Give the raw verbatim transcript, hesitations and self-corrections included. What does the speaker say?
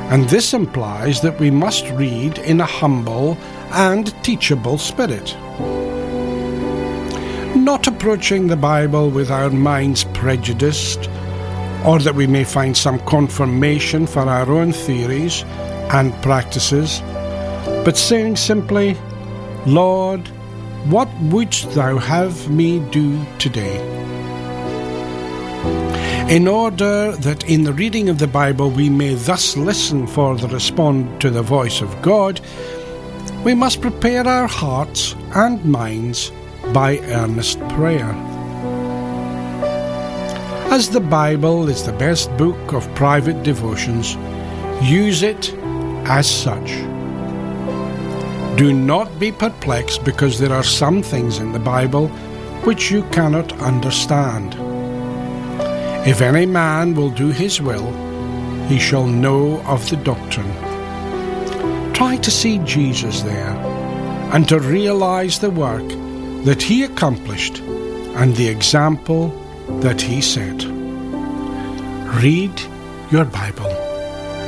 and this implies that we must read in a humble and teachable spirit. Not approaching the Bible with our minds prejudiced, or that we may find some confirmation for our own theories and practices, but saying simply, "Lord, what wouldst thou have me do today?" In order that in the reading of the Bible we may thus listen for the respond to the voice of God, we must prepare our hearts and minds by earnest prayer. As the Bible is the best book of private devotions, use it as such. Do not be perplexed because there are some things in the Bible which you cannot understand. If any man will do his will, he shall know of the doctrine. Try to see Jesus there and to realize the work that he accomplished and the example that he set. Read your Bible.